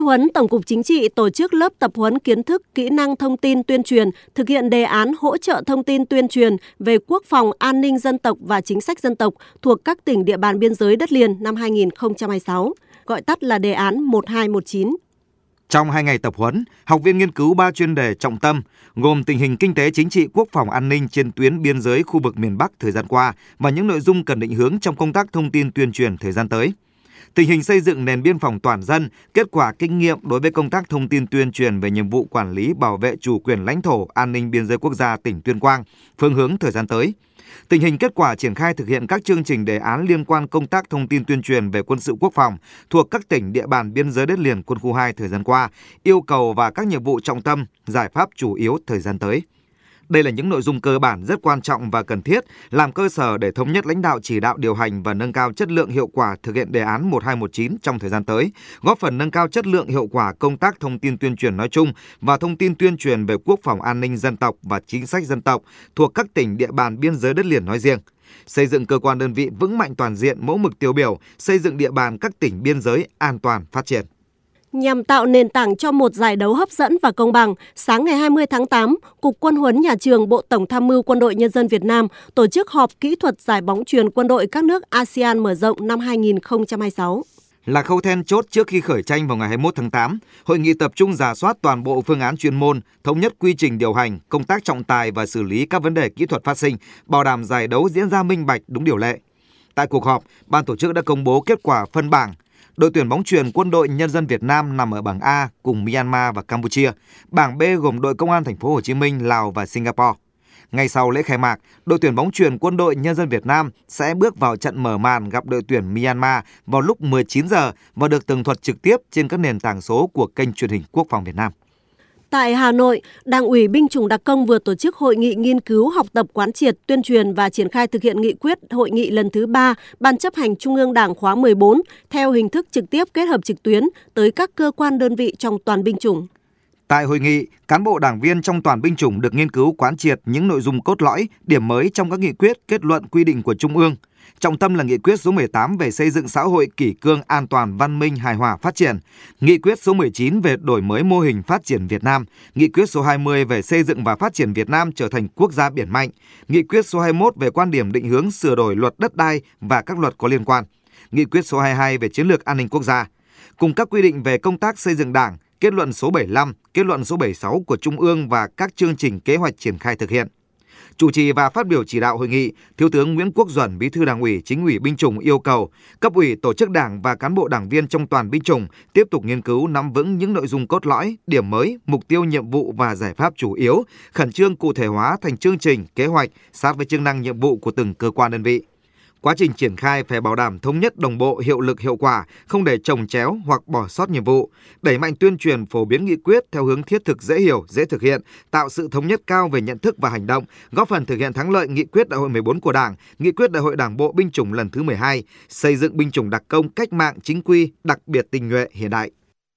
Huấn Tổng cục Chính trị tổ chức lớp tập huấn kiến thức kỹ năng thông tin tuyên truyền, thực hiện đề án hỗ trợ thông tin tuyên truyền về quốc phòng, an ninh dân tộc và chính sách dân tộc thuộc các tỉnh địa bàn biên giới đất liền năm 2026, gọi tắt là đề án 1219. Trong 2 ngày tập huấn, học viên nghiên cứu 3 chuyên đề trọng tâm gồm tình hình kinh tế chính trị quốc phòng an ninh trên tuyến biên giới khu vực miền Bắc thời gian qua và những nội dung cần định hướng trong công tác thông tin tuyên truyền thời gian tới. Tình hình xây dựng nền biên phòng toàn dân, kết quả kinh nghiệm đối với công tác thông tin tuyên truyền về nhiệm vụ quản lý bảo vệ chủ quyền lãnh thổ, an ninh biên giới quốc gia tỉnh Tuyên Quang, phương hướng thời gian tới. Tình hình kết quả triển khai thực hiện các chương trình đề án liên quan công tác thông tin tuyên truyền về quân sự quốc phòng thuộc các tỉnh địa bàn biên giới đất liền quân khu 2 thời gian qua, yêu cầu và các nhiệm vụ trọng tâm, giải pháp chủ yếu thời gian tới. Đây là những nội dung cơ bản rất quan trọng và cần thiết, làm cơ sở để thống nhất lãnh đạo chỉ đạo điều hành và nâng cao chất lượng hiệu quả thực hiện đề án 1219 trong thời gian tới, góp phần nâng cao chất lượng hiệu quả công tác thông tin tuyên truyền nói chung và thông tin tuyên truyền về quốc phòng an ninh dân tộc và chính sách dân tộc thuộc các tỉnh địa bàn biên giới đất liền nói riêng. Xây dựng cơ quan đơn vị vững mạnh toàn diện mẫu mực tiêu biểu, xây dựng địa bàn các tỉnh biên giới an toàn phát triển. Nhằm tạo nền tảng cho một giải đấu hấp dẫn và công bằng, sáng ngày 20 tháng 8, Cục Quân huấn Nhà trường Bộ Tổng tham mưu Quân đội Nhân dân Việt Nam tổ chức họp kỹ thuật giải bóng chuyền quân đội các nước ASEAN mở rộng năm 2026. Là khâu then chốt trước khi khởi tranh vào ngày 21 tháng 8, hội nghị tập trung rà soát toàn bộ phương án chuyên môn, thống nhất quy trình điều hành, công tác trọng tài và xử lý các vấn đề kỹ thuật phát sinh, bảo đảm giải đấu diễn ra minh bạch đúng điều lệ. Tại cuộc họp, ban tổ chức đã công bố kết quả phân bảng. Đội tuyển bóng chuyền Quân đội Nhân dân Việt Nam nằm ở bảng A cùng Myanmar và Campuchia. Bảng B gồm đội Công an Thành phố Hồ Chí Minh, Lào và Singapore. Ngay sau lễ khai mạc, đội tuyển bóng chuyền Quân đội Nhân dân Việt Nam sẽ bước vào trận mở màn gặp đội tuyển Myanmar vào lúc 19 giờ và được tường thuật trực tiếp trên các nền tảng số của kênh truyền hình Quốc phòng Việt Nam. Tại Hà Nội, Đảng ủy Binh chủng Đặc công vừa tổ chức hội nghị nghiên cứu, học tập, quán triệt, tuyên truyền và triển khai thực hiện nghị quyết hội nghị lần thứ 3 Ban chấp hành Trung ương Đảng khóa 14 theo hình thức trực tiếp kết hợp trực tuyến tới các cơ quan đơn vị trong toàn binh chủng. Tại hội nghị, cán bộ đảng viên trong toàn binh chủng được nghiên cứu quán triệt những nội dung cốt lõi, điểm mới trong các nghị quyết, kết luận, quy định của Trung ương. Trọng tâm là nghị quyết số 18 về xây dựng xã hội kỷ cương, an toàn, văn minh, hài hòa, phát triển, nghị quyết số 19 về đổi mới mô hình phát triển Việt Nam, nghị quyết số 20 về xây dựng và phát triển Việt Nam trở thành quốc gia biển mạnh, nghị quyết số 21 về quan điểm định hướng sửa đổi luật đất đai và các luật có liên quan, nghị quyết số 22 về chiến lược an ninh quốc gia, cùng các quy định về công tác xây dựng Đảng, kết luận số 75, kết luận số 76 của Trung ương và các chương trình kế hoạch triển khai thực hiện. Chủ trì và phát biểu chỉ đạo hội nghị, Thiếu tướng Nguyễn Quốc Duẩn, Bí thư Đảng ủy, Chính ủy Binh chủng yêu cầu cấp ủy, tổ chức đảng và cán bộ đảng viên trong toàn binh chủng tiếp tục nghiên cứu nắm vững những nội dung cốt lõi, điểm mới, mục tiêu nhiệm vụ và giải pháp chủ yếu, khẩn trương cụ thể hóa thành chương trình, kế hoạch sát với chức năng nhiệm vụ của từng cơ quan đơn vị. Quá trình triển khai phải bảo đảm thống nhất, đồng bộ, hiệu lực, hiệu quả, không để chồng chéo hoặc bỏ sót nhiệm vụ, đẩy mạnh tuyên truyền phổ biến nghị quyết theo hướng thiết thực, dễ hiểu, dễ thực hiện, tạo sự thống nhất cao về nhận thức và hành động, góp phần thực hiện thắng lợi nghị quyết Đại hội 14 của Đảng, nghị quyết Đại hội Đảng bộ binh chủng lần thứ 12, xây dựng binh chủng đặc công cách mạng chính quy, đặc biệt tinh nhuệ hiện đại.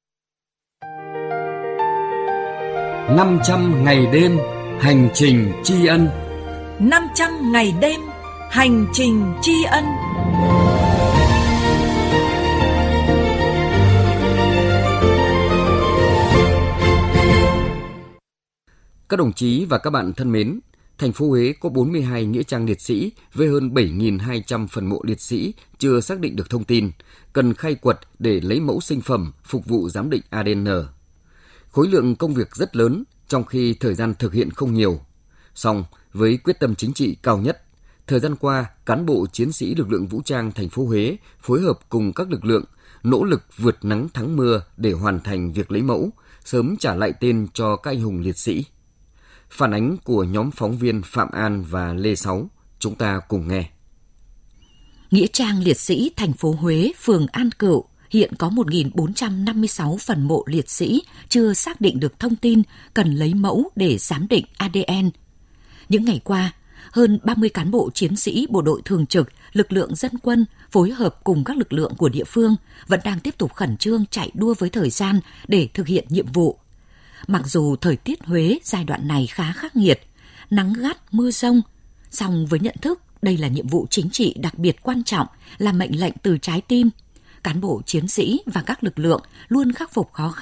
500 ngày đêm hành trình tri ân. 500 ngày đêm hành trình tri ân. Các đồng chí và các bạn thân mến, thành phố Huế có 42 nghĩa trang liệt sĩ với hơn 7.200 phần mộ liệt sĩ chưa xác định được thông tin, cần khai quật để lấy mẫu sinh phẩm phục vụ giám định ADN. Khối lượng công việc rất lớn trong khi thời gian thực hiện không nhiều. Song với quyết tâm chính trị cao nhất, thời gian qua, cán bộ chiến sĩ lực lượng vũ trang thành phố Huế phối hợp cùng các lực lượng nỗ lực vượt nắng thắng mưa để hoàn thành việc lấy mẫu, sớm trả lại tên cho các anh hùng liệt sĩ. Phản ánh của nhóm phóng viên Phạm An và Lê Sáu, chúng ta cùng nghe. Nghĩa trang liệt sĩ thành phố Huế, phường An Cựu hiện có 1.456 phần mộ liệt sĩ chưa xác định được thông tin, cần lấy mẫu để giám định ADN. Những ngày qua, hơn 30 cán bộ chiến sĩ bộ đội thường trực, lực lượng dân quân phối hợp cùng các lực lượng của địa phương vẫn đang tiếp tục khẩn trương chạy đua với thời gian để thực hiện nhiệm vụ. Mặc dù thời tiết Huế giai đoạn này khá khắc nghiệt, nắng gắt, mưa rông, song với nhận thức đây là nhiệm vụ chính trị đặc biệt quan trọng, là mệnh lệnh từ trái tim, cán bộ chiến sĩ và các lực lượng luôn khắc phục khó khăn